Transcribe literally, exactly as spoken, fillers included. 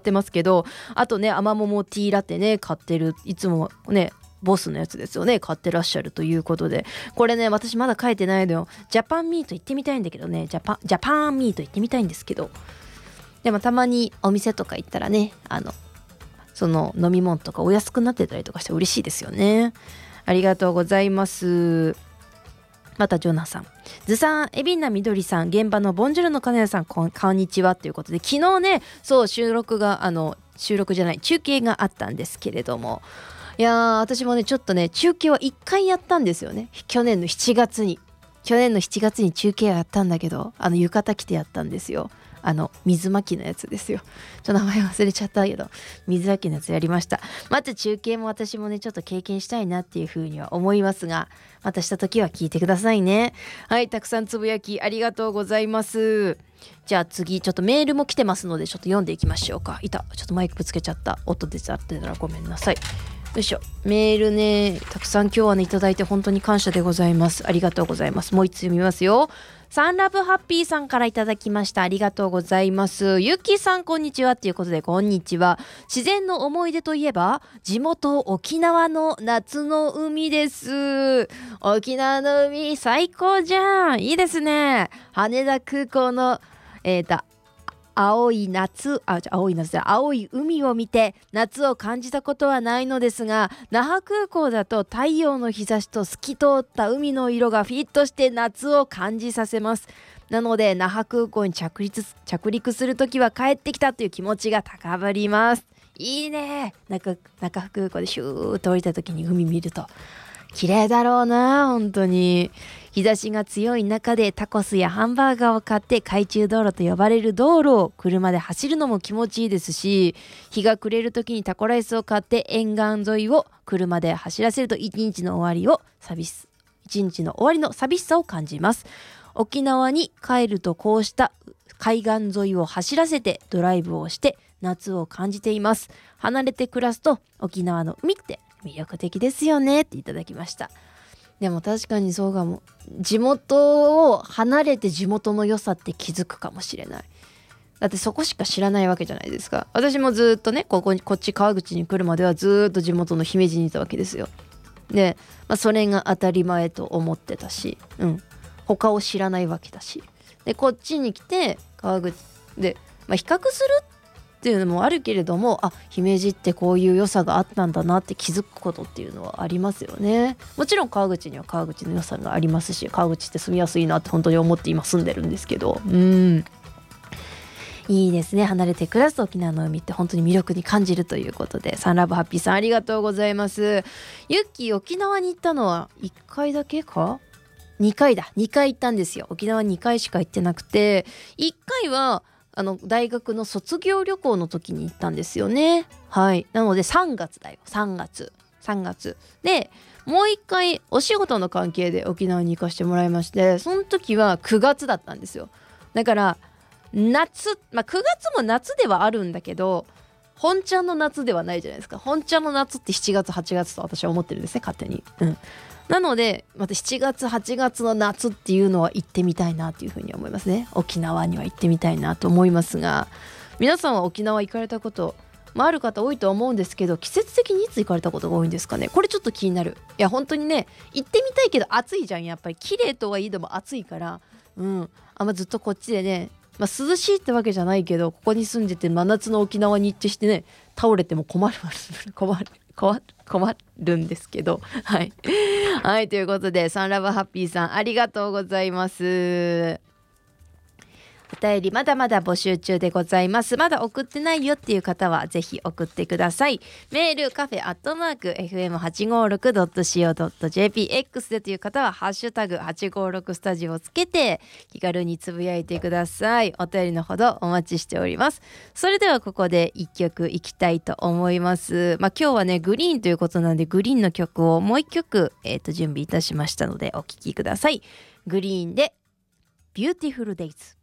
ってますけど、あとねアマモモティーラテね買ってる、いつもねボスのやつですよね買ってらっしゃるということで、これね私まだ書いてないのよ。ジャパンミート行ってみたいんだけどね、ジャパンジャパンミート行ってみたいんですけど、でもたまにお店とか行ったらね、あのその飲み物とかお安くなってたりとかして嬉しいですよね。ありがとうございます。またジョナさん、ズさん、エビンナみどりさん、現場のボンジュルの金谷さん、こん、こんにちはということで、昨日ねそう収録があの収録じゃない中継があったんですけれども、いやー私もねちょっとね中継はいっかいやったんですよね。去年のしちがつに去年のしちがつに中継やったんだけど、あの浴衣着てやったんですよ。あの水まきのやつですよ。ちょっと名前忘れちゃったけど水まきのやつやりました。また中継も私もねちょっと経験したいなっていうふうには思いますが、またした時は聞いてくださいね。はい、たくさんつぶやきありがとうございます。じゃあ次ちょっとメールも来てますのでちょっと読んでいきましょうか。いた、ちょっとマイクぶつけちゃった、音出ちゃってたらごめんなさい。よいしょ、メールねたくさん今日はねいただいて本当に感謝でございます。ありがとうございます。もう一つ読みますよ。サンラブハッピーさんからいただきました。ありがとうございます。ゆきさんこんにちはということで、こんにちは。自然の思い出といえば地元沖縄の夏の海です。沖縄の海最高じゃん、いいですね。羽田空港のえーと青い夏あじゃ青い夏だ青い海を見て夏を感じたことはないのですが、那覇空港だと太陽の日差しと透き通った海の色がフィットして夏を感じさせます。なので那覇空港に着陸着陸するときは帰ってきたという気持ちが高ぶります。いいね。中中洲空港でシューッと降りたときに海見ると綺麗だろうな。本当に日差しが強い中でタコスやハンバーガーを買って海中道路と呼ばれる道路を車で走るのも気持ちいいですし、日が暮れる時にタコライスを買って沿岸沿いを車で走らせると一日の終わりを寂し一日の終わりの寂しさを感じます。沖縄に帰るとこうした海岸沿いを走らせてドライブをして夏を感じています。離れて暮らすと沖縄の海って魅力的ですよねっていただきました。でも確かにそうかも。地元を離れて地元の良さって気づくかもしれない。だってそこしか知らないわけじゃないですか。私もずっとねここにこっち川口に来るまではずっと地元の姫路にいたわけですよ。で、まあ、それが当たり前と思ってたし、うん、他を知らないわけだし、でこっちに来て川口で、まあ、比較するっていうのもあるけれども、あ、姫路ってこういう良さがあったんだなって気づくことっていうのはありますよね。もちろん川口には川口の良さがありますし、川口って住みやすいなって本当に思って今住んでるんですけど、うんいいですね。離れて暮らす沖縄の海って本当に魅力に感じるということで、サンラブハッピーさんありがとうございます。ユッキー沖縄に行ったのはいっかいだけかにかいだにかい行ったんですよ。沖縄にかいしか行ってなくて、いっかいはあの大学の卒業旅行の時に行ったんですよね。はい。なのでさんがつだよ。さんがつ。さんがつ。で、もう一回お仕事の関係で沖縄に行かせてもらいまして、その時はくがつだったんですよ。だから夏、まあくがつも夏ではあるんだけど、本ちゃんの夏ではないじゃないですか。本ちゃんの夏ってしちがつはちがつと私は思ってるんですね、勝手に。うん。なのでまたしちがつはちがつの夏っていうのは行ってみたいなというふうに思いますね。沖縄には行ってみたいなと思いますが、皆さんは沖縄行かれたこと、まあ、ある方多いと思うんですけど、季節的にいつ行かれたことが多いんですかね。これちょっと気になる。いや本当にね、行ってみたいけど暑いじゃん。やっぱり綺麗とはいえども暑いから、うんあんまずっとこっちでね、まあ、涼しいってわけじゃないけど、ここに住んでて真夏の沖縄に行ってしてね、倒れても困る困る困る困るんですけど、はいはいということで、サンラブハッピーさんありがとうございます。お便りまだまだ募集中でございます。まだ送ってないよっていう方はぜひ送ってください。メールカフェアットマーク エフエムはちごろくドットシーオードットジェーピー X でという方はハッシュタグはちごろくスタジオをつけて気軽につぶやいてください。お便りのほどお待ちしております。それではここで一曲いきたいと思います。まあ今日はねグリーンということなので、グリーンの曲をもう一曲、えー、と準備いたしましたのでお聴きください。グリーンでビューティフルデイズ。